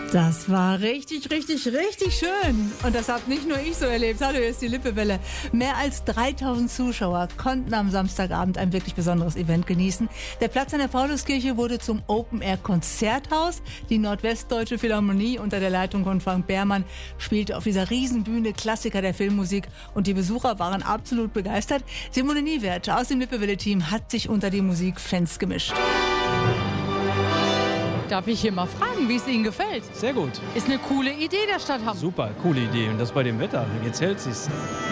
Das war richtig, richtig, richtig schön. Und das habe nicht nur ich so erlebt. Hallo, hier ist die Lippewelle. Mehr als 3000 Zuschauer konnten am Samstagabend ein wirklich besonderes Event genießen. Der Platz an der Pauluskirche wurde zum Open-Air-Konzerthaus. Die Nordwestdeutsche Philharmonie unter der Leitung von Frank Behrmann spielte auf dieser Riesenbühne Klassiker der Filmmusik. Und die Besucher waren absolut begeistert. Simone Niewert aus dem Lippewelle-Team hat sich unter die Musikfans gemischt. Darf ich hier mal fragen, wie es Ihnen gefällt? Sehr gut. Ist eine coole Idee der Stadt Hamm. Super, coole Idee. Und das bei dem Wetter. Jetzt hält sich's.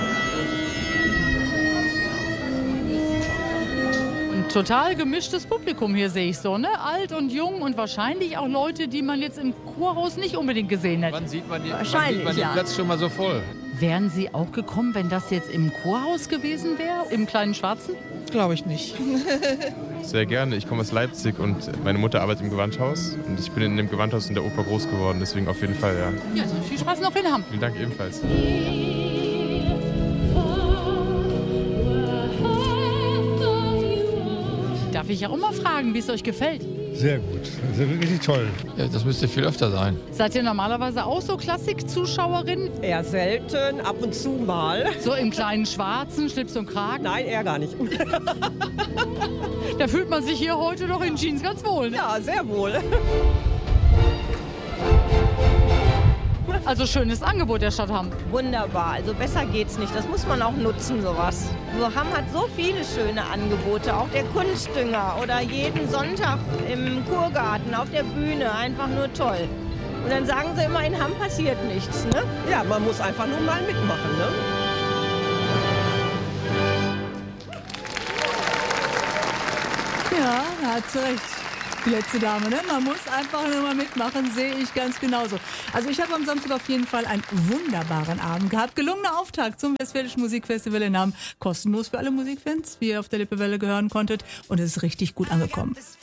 Ein total gemischtes Publikum hier sehe ich so, ne? Alt und jung und wahrscheinlich auch Leute, die man jetzt im Kurhaus nicht unbedingt gesehen hätte. Wann sieht man den Platz schon mal so voll? Wären Sie auch gekommen, wenn das jetzt im Kurhaus gewesen wäre, im kleinen Schwarzen? Glaube ich nicht. Sehr gerne. Ich komme aus Leipzig und meine Mutter arbeitet im Gewandhaus. Und ich bin in dem Gewandhaus in der Oper groß geworden, deswegen auf jeden Fall, ja. Ja, viel Spaß noch in Hamm. Vielen Dank ebenfalls. Darf ich auch mal fragen, wie es euch gefällt? Sehr gut, das ist wirklich toll. Ja, das müsste viel öfter sein. Seid ihr normalerweise auch so Klassik-Zuschauerin? Eher selten, ab und zu mal. So im kleinen Schwarzen, Schlips und Kragen? Nein, eher gar nicht. Da fühlt man sich hier heute doch in Jeans ganz wohl, ne? Ja, sehr wohl. Also schönes Angebot der Stadt Hamm. Wunderbar, also besser geht's nicht. Das muss man auch nutzen, sowas. So, Hamm hat so viele schöne Angebote, auch der Kunstdünger oder jeden Sonntag im Kurgarten auf der Bühne, einfach nur toll. Und dann sagen sie immer, in Hamm passiert nichts, ne? Ja, man muss einfach nur mal mitmachen, ne? Ja, da hat sie recht. Die letzte Dame, ne? Man muss einfach nur mal mitmachen, sehe ich ganz genauso. Also ich habe am Samstag auf jeden Fall einen wunderbaren Abend gehabt. Gelungener Auftakt zum Westfälischen Musikfestival in Hamm. Kostenlos für alle Musikfans, wie ihr auf der Lippewelle hören konntet. Und es ist richtig gut angekommen.